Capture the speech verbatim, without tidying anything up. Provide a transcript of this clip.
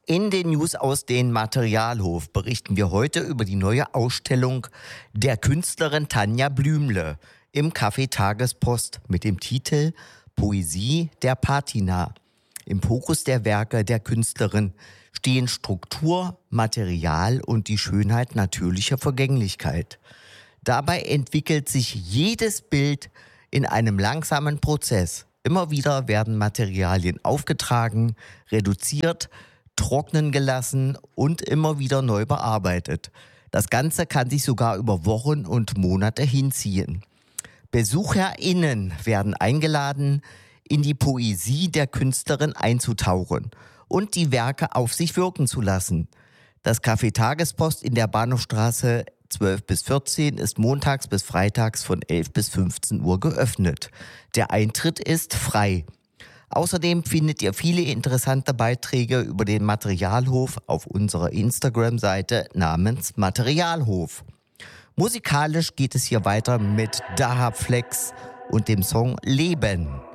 In den News aus dem Materialhof berichten wir heute über die neue Ausstellung der Künstlerin Tanja Blümle im Café Tagespost mit dem Titel Poesie der Patina. Im Fokus der Werke der Künstlerin stehen Struktur, Material und die Schönheit natürlicher Vergänglichkeit. Dabei entwickelt sich jedes Bild in einem langsamen Prozess. Immer wieder werden Materialien aufgetragen, reduziert, trocknen gelassen und immer wieder neu bearbeitet. Das Ganze kann sich sogar über Wochen und Monate hinziehen. BesucherInnen werden eingeladen, in die Poesie der Künstlerin einzutauchen und die Werke auf sich wirken zu lassen. Das Café Tagespost in der Bahnhofstraße zwölf bis vierzehn ist montags bis freitags von elf bis fünfzehn Uhr geöffnet. Der Eintritt ist frei. Außerdem findet ihr viele interessante Beiträge über den Materialhof auf unserer Instagram-Seite namens Materialhof. Musikalisch geht es hier weiter mit Daha Flex und dem Song Leben.